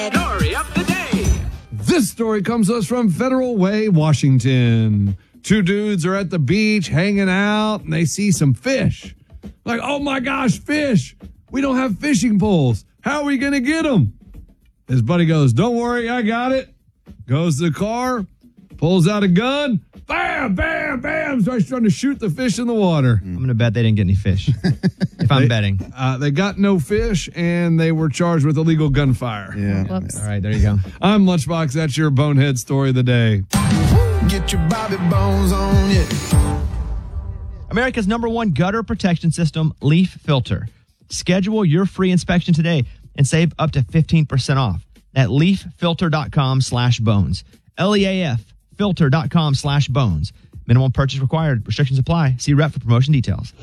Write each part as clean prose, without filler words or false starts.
Story of the day. This story comes to us from Federal Way, Washington. Two dudes are at the beach hanging out and they see some fish. Like, oh my gosh, fish. We don't have fishing poles. How are we going to get them? His buddy goes, don't worry, I got it. Goes to the car, pulls out a gun. Bam, bam, bam. Starts trying to shoot the fish in the water. I'm going to bet they didn't get any fish. If I'm betting. They got no fish and they were charged with illegal gunfire. Yeah. Whoops. All right, there you go. I'm Lunchbox. That's your bonehead story of the day. Get your Bobby Bones on, yeah. America's #1 gutter protection system, Leaf Filter. Schedule your free inspection today and save up to 15% off at leaffilter.com/bones. LEAF filter.com/bones. Minimum purchase required. Restrictions apply. See rep for promotion details.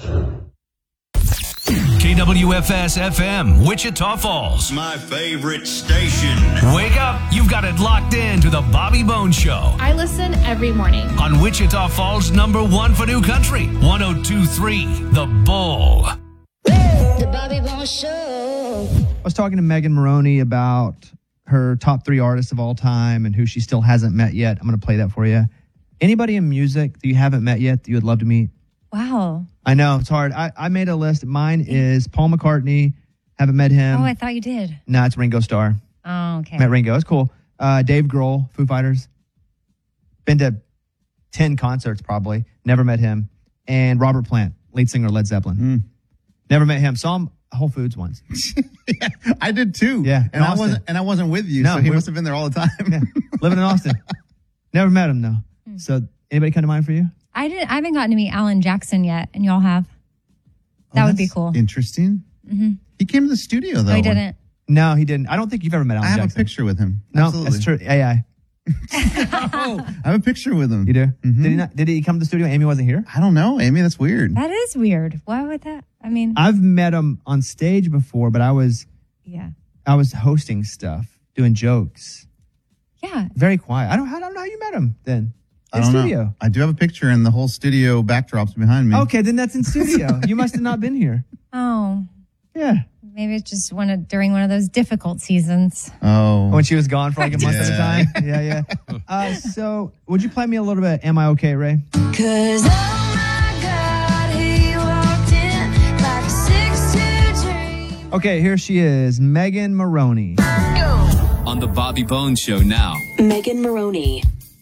KWFS-FM, Wichita Falls. My favorite station. Wake up. You've got it locked in to the Bobby Bones Show I listen every morning. on Wichita Falls' #1 for new country, 102.3 The Bull. The Bobby Bones Show. I was talking to Megan Maroney about her top 3 artists of all time and who she still hasn't met yet. I'm going to play that for you. Anybody in music that you haven't met yet that you would love to meet? Wow. I know, it's hard. I made a list. Mine is Paul McCartney. Haven't met him. Oh, I thought you did. No, it's Ringo Starr. Oh, okay. Met Ringo. It's cool. Dave Grohl, Foo Fighters. Been to 10 concerts probably. Never met him. And Robert Plant, lead singer of Led Zeppelin. Never met him. Saw him at Whole Foods once. Yeah, I did too. Yeah, in and I wasn't with you, No, so he we're- must have been there all the time. Yeah, living in Austin. Never met him though. So anybody come to mind for you? I haven't gotten to meet Alan Jackson yet, and y'all have. That would be That's cool. Interesting. He came to the studio though. I didn't. No, he didn't. I don't think you've ever met Alan I have Jackson. a picture with him. No, Absolutely. that's true. AI. I have a picture with him. You do? Did he not? Did he come to the studio? Amy wasn't here. I don't know, Amy. That's weird. That is weird. Why would that? I mean, I've met him on stage before, but I was yeah. hosting stuff, doing jokes. Yeah. Very quiet. I don't know how you met him then. I In don't studio. know. I do have a picture, and the whole studio backdrop's behind me. Okay, then that's in studio. You must have not been here. Oh, Yeah. maybe it's just during one of those difficult seasons. Oh. When she was gone for like a month at a Yeah. time. Yeah. So would you play me a little bit? Am I okay, Ray? Cause oh my God, he walked in like a 6'2" dream. Okay, here she is, Megan Maroney. On the Bobby Bones Show now. Megan Maroney.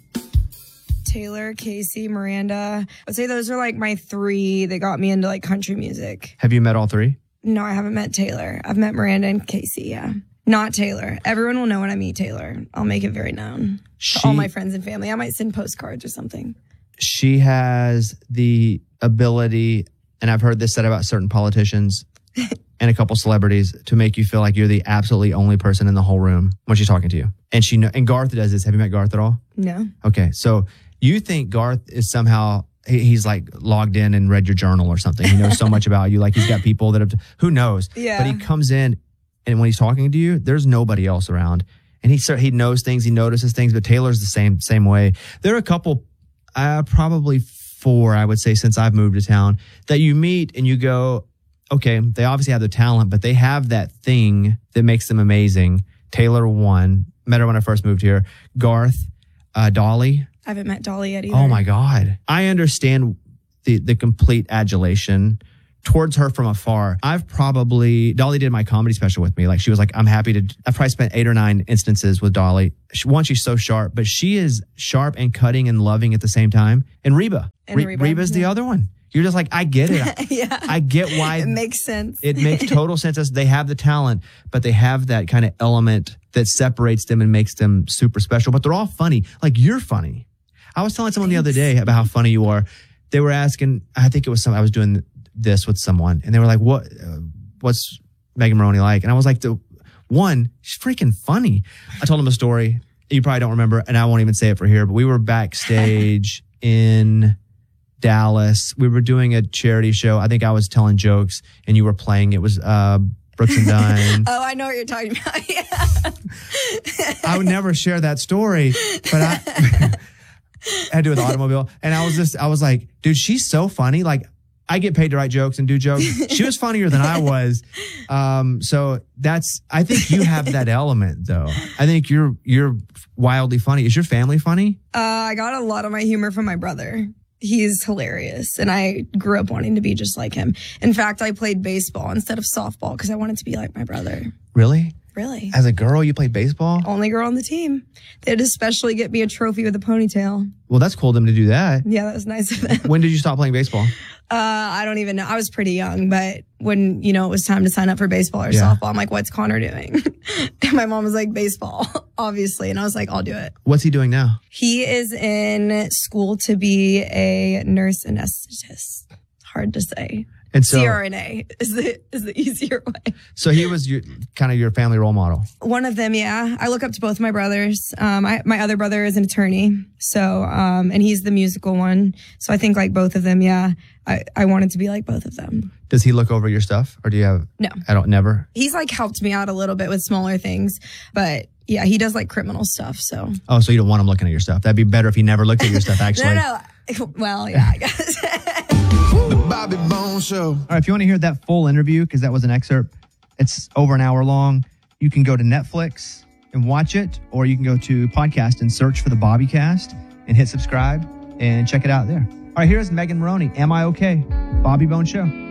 Taylor, Casey, Miranda. I'd say those are like my 3 that got me into like country music. Have you met all 3? No, I haven't met Taylor. I've met Miranda and Casey, yeah. Not Taylor. Everyone will know when I meet Taylor. I'll make it very known to all my friends and family. I might send postcards or something. She has the ability, and I've heard this said about certain politicians and a couple celebrities, to make you feel like you're the absolutely only person in the whole room when she's talking to you. And Garth does this. Have you met Garth at all? No. Okay, so you think Garth is somehow, he's like logged in and read your journal or something. He knows so much about you. Like he's got people that have, who knows? Yeah. But he comes in, and when he's talking to you, there's nobody else around. And he knows things, he notices things, but Taylor's the same way. There are a couple, probably 4, I would say, since I've moved to town, that you meet and you go, okay, they obviously have the talent, but they have that thing that makes them amazing. Taylor, one, met her when I first moved here. Garth, Dolly. I haven't met Dolly yet either. Oh my God. I understand the complete adulation towards her from afar. Dolly did my comedy special with me. Like she was like, I've probably spent 8 or 9 instances with Dolly. One, she's so sharp, but she is sharp and cutting and loving at the same time. And Reba. Reba's the other one. You're just like, I get it. Yeah. I get why. It makes sense. It makes total sense. They have the talent, but they have that kind of element that separates them and makes them super special. But they're all funny. Like you're funny. I was telling someone the other day about how funny you are. They were asking, I think it was I was doing this with someone, and they were like, what's Megan Maroney like? And I was like, she's freaking funny. I told them a story. You probably don't remember, and I won't even say it for here, but we were backstage in Dallas. We were doing a charity show. I think I was telling jokes and you were playing. It was Brooks and Dunn. Oh, I know what you're talking about. Yeah. I would never share that story, but I had to do with the automobile. And I was like, dude, she's so funny. Like, I get paid to write jokes and do jokes. She was funnier than I was. So I think you have that element though. I think you're wildly funny. Is your family funny? I got a lot of my humor from my brother. He's hilarious. And I grew up wanting to be just like him. In fact, I played baseball instead of softball because I wanted to be like my brother. Really? Really? As a girl, you played baseball? Only girl on the team. They'd especially get me a trophy with a ponytail. Well, that's cool of them to do that. Yeah, that was nice of them. When did you stop playing baseball? I don't even know. I was pretty young, but when, it was time to sign up for baseball or softball, I'm like, what's Connor doing? And my mom was like, baseball, obviously. And I was like, I'll do it. What's he doing now? He is in school to be a nurse anesthetist. Hard to say. And so, CRNA is the easier way. So he was kind of your family role model. One of them, yeah. I look up to both my brothers. My other brother is an attorney, so and he's the musical one. So I think like both of them, yeah. I wanted to be like both of them. Does he look over your stuff, or do you have? No, I don't. Never. He's like helped me out a little bit with smaller things, but yeah, he does like criminal stuff. So. Oh, so you don't want him looking at your stuff? That'd be better if he never looked at your stuff. Actually. No. Well, yeah, I guess. The Bobby Bones Show. All right, if you want to hear that full interview, because that was an excerpt, it's over an hour long. You can go to Netflix and watch it, or you can go to podcast and search for the Bobby Cast and hit subscribe and check it out there. All right, here's Megan Maroney. Am I okay? Bobby Bones Show.